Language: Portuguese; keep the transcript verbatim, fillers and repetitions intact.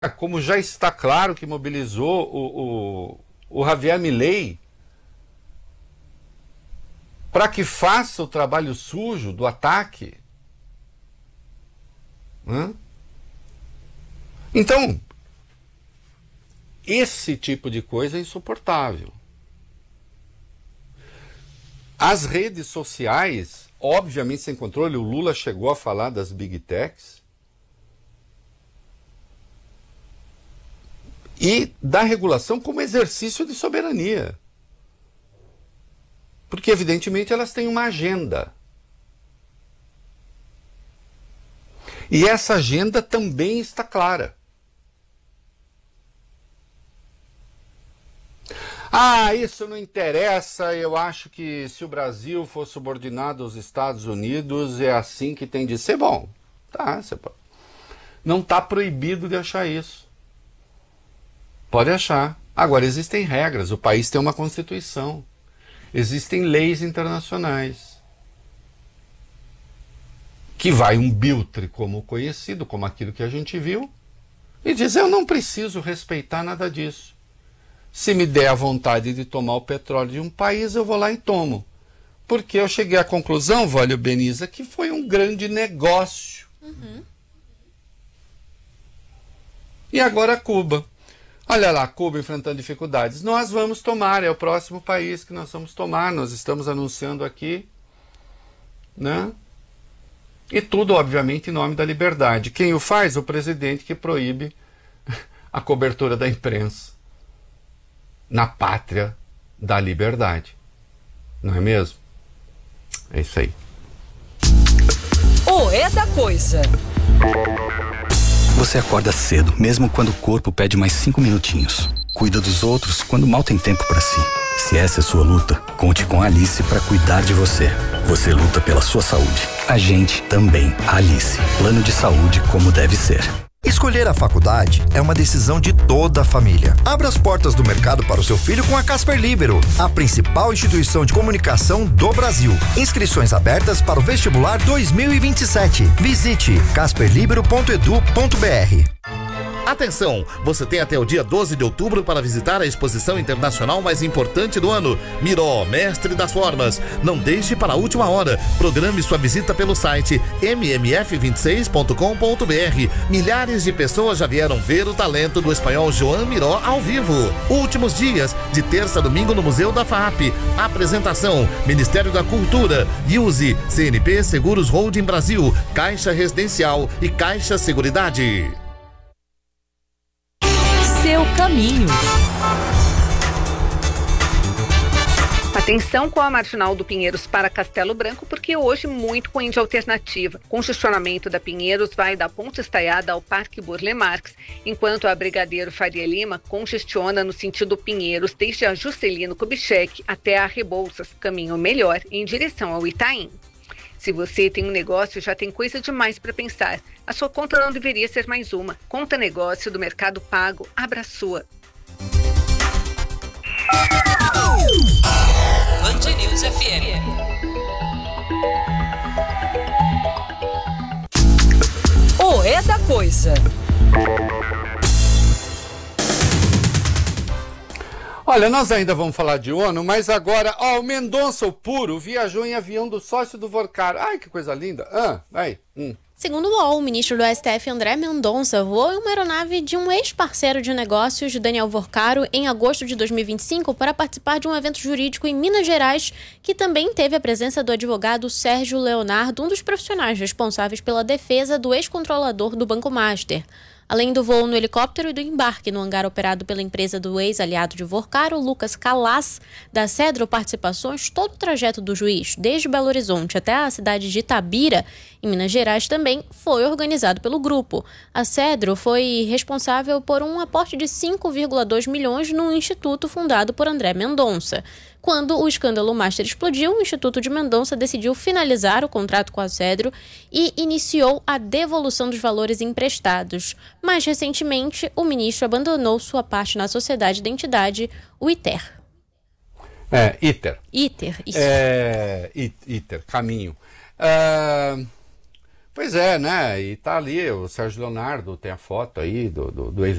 como já está claro que mobilizou o, o, o Javier Milei para que faça o trabalho sujo do ataque. Hã? Então, esse tipo de coisa é insuportável. As redes sociais, obviamente sem controle, o Lula chegou a falar das Big Techs, e da regulação como exercício de soberania. Porque, evidentemente, elas têm uma agenda. E essa agenda também está clara. Ah, isso não interessa, eu acho que se o Brasil for subordinado aos Estados Unidos, é assim que tem de ser. Bom, tá, você pode. Não está proibido de achar isso. Pode achar. Agora, existem regras, o país tem uma Constituição. Existem leis internacionais. Que vai um biltre como conhecido, como aquilo que a gente viu, e diz, eu não preciso respeitar nada disso. Se me der a vontade de tomar o petróleo de um país, eu vou lá e tomo. Porque eu cheguei à conclusão, Vólio Beniza, que foi um grande negócio. Uhum. E agora Cuba. Olha lá, Cuba enfrentando dificuldades. Nós vamos tomar, é o próximo país que nós vamos tomar. Nós estamos anunciando aqui, né? E tudo, obviamente, em nome da liberdade. Quem o faz? O presidente que proíbe a cobertura da imprensa na pátria da liberdade. Não é mesmo? É isso aí. O É da Coisa. Você acorda cedo, mesmo quando o corpo pede mais cinco minutinhos. Cuida dos outros quando mal tem tempo para si. Se essa é sua luta, conte com a Alice para cuidar de você. Você luta pela sua saúde. A gente também. Alice. Plano de saúde como deve ser. Escolher a faculdade é uma decisão de toda a família. Abra as portas do mercado para o seu filho com a Casper Libero, a principal instituição de comunicação do Brasil. Inscrições abertas para o vestibular dois mil e vinte e sete. Visite casper libero ponto edu ponto br. Atenção, você tem até o dia doze de outubro para visitar a exposição internacional mais importante do ano, Miró, Mestre das Formas. Não deixe para a última hora. Programe sua visita pelo site m m f vinte e seis ponto com ponto br. Milhares de pessoas já vieram ver o talento do espanhol Joan Miró ao vivo. Últimos dias, de terça a domingo no Museu da F A A P. Apresentação, Ministério da Cultura, Use, C N P Seguros Holding Brasil, Caixa Residencial e Caixa Seguridade. Seu caminho. Atenção com a Marginal do Pinheiros para Castelo Branco, porque hoje muito ruim de alternativa. Congestionamento da Pinheiros vai da Ponte Estaiada ao Parque Burle Marx, enquanto a Brigadeiro Faria Lima congestiona no sentido Pinheiros, desde a Juscelino Kubitschek até a Rebouças, caminho melhor em direção ao Itaim. Se você tem um negócio, já tem coisa demais para pensar. A sua conta não deveria ser mais uma. Conta negócio do Mercado Pago. Abra a sua. Band News F M. O É da Coisa. Olha, nós ainda vamos falar de ONU, mas agora, ó, o Mendonça, o puro, viajou em avião do sócio do Vorcaro. Ai, que coisa linda. Ah, vai. Hum. Segundo o U O L, o ministro do S T F, André Mendonça, voou em uma aeronave de um ex-parceiro de negócios, Daniel Vorcaro, em agosto de dois mil e vinte e cinco, para participar de um evento jurídico em Minas Gerais, que também teve a presença do advogado Sérgio Leonardo, um dos profissionais responsáveis pela defesa do ex-controlador do Banco Master. Além do voo no helicóptero e do embarque no hangar operado pela empresa do ex-aliado de Vorcaro, Lucas Calas, da Cedro Participações, todo o trajeto do juiz, desde Belo Horizonte até a cidade de Itabira, em Minas Gerais, também foi organizado pelo grupo. A Cedro foi responsável por um aporte de cinco vírgula dois milhões num instituto fundado por André Mendonça. Quando o escândalo Master explodiu, o Instituto de Mendonça decidiu finalizar o contrato com a Cedro e iniciou a devolução dos valores emprestados. Mais recentemente, o ministro abandonou sua parte na sociedade da entidade, o ITER. É, ITER. ITER, isso. É, ITER, caminho. Uh, Pois é, né? E tá ali, o Sérgio Leonardo tem a foto aí do, do, do